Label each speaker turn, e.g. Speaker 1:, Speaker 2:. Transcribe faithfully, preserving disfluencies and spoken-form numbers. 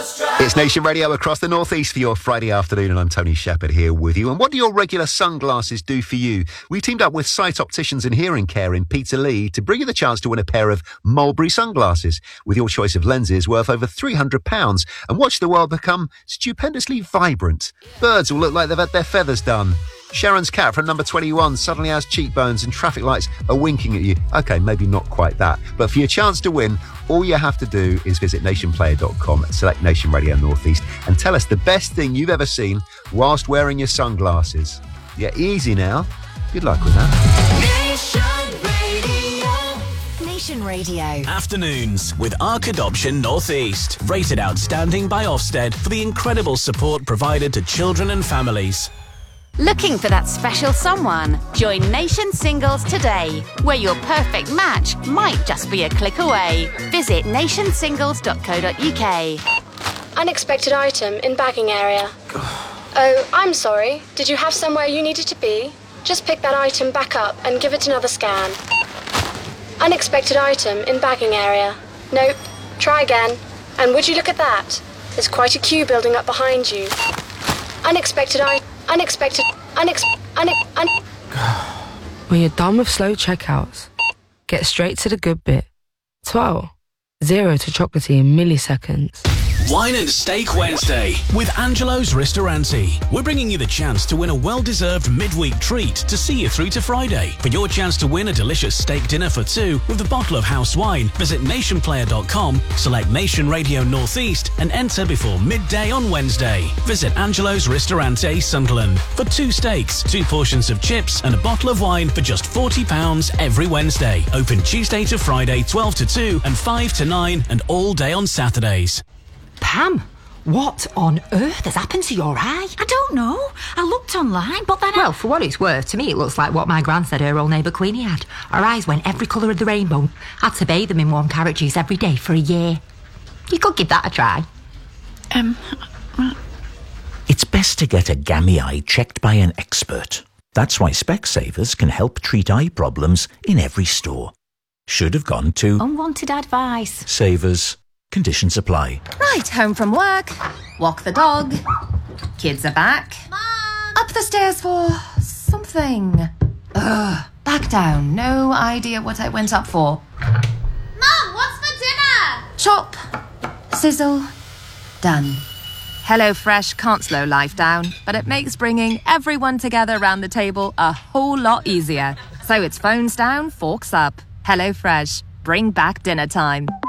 Speaker 1: It's Nation Radio across the northeast for your Friday afternoon, and I'm Tony Shepherd here with you. And what do your regular sunglasses do for you? We teamed up with Sight Opticians and Hearing Care in Peterlee to bring you the chance to win a pair of Mulberry sunglasses with your choice of lenses worth over three hundred pounds and watch the world become stupendously vibrant. Birds will look like they've had their feathers done. Sharon's cat from number twenty-one suddenly has cheekbones and traffic lights are winking at you. OK, maybe not quite that. But for your chance to win, all you have to do is visit nation player dot com, select Nation Radio Northeast and tell us the best thing you've ever seen whilst wearing your sunglasses. Yeah, easy now. Good luck with that.
Speaker 2: Nation Radio. Nation Radio.
Speaker 3: Afternoons with Arc Adoption Northeast. Rated outstanding by Ofsted for the incredible support provided to children and families.
Speaker 4: Looking for that special someone? Join Nation Singles today, where your perfect match might just be a click away. Visit nation singles dot co dot uk.
Speaker 5: Unexpected item in bagging area. Oh, I'm sorry. Did you have somewhere you needed to be? Just pick that item back up and give it another scan. Unexpected item in bagging area. Nope. Try again. And would you look at that? There's quite a queue building up behind you. Unexpected item. Unexpected, unex, unex, un...
Speaker 6: When you're done with slow checkouts, get straight to the good bit. twelve. Zero to chocolatey in milliseconds.
Speaker 3: Wine and Steak Wednesday with Angelo's Ristorante. We're bringing you the chance to win a well-deserved midweek treat to see you through to Friday. For your chance to win a delicious steak dinner for two with a bottle of house wine, visit nation player dot com, select Nation Radio Northeast and enter before midday on Wednesday. Visit Angelo's Ristorante, Sunderland for two steaks, two portions of chips and a bottle of wine for just forty pounds every Wednesday. Open Tuesday to Friday, twelve to two and five to nine and all day on Saturdays.
Speaker 7: Pam, what on earth has happened to your eye?
Speaker 8: I don't know. I looked online, but then I...
Speaker 7: Well, for what it's worth, to me it looks like what my gran said her old neighbour Queenie had. Her eyes went every colour of the rainbow. Had to bathe them in warm carrot juice every day for a year. You could give that a try.
Speaker 8: Um...
Speaker 9: It's best to get a gammy eye checked by an expert. That's why Specsavers can help treat eye problems in every store. Should have gone to...
Speaker 8: Unwanted advice.
Speaker 9: Savers. Conditions apply.
Speaker 10: Right, home from work. Walk the dog. Kids are back.
Speaker 8: Mom!
Speaker 10: Up the stairs for something. Ugh, back down. No idea what I went up for.
Speaker 8: Mom, what's for dinner?
Speaker 10: Chop. Sizzle. Done. HelloFresh can't slow life down, but it makes bringing everyone together around the table a whole lot easier. So it's phones down, forks up. HelloFresh. Bring back dinner time.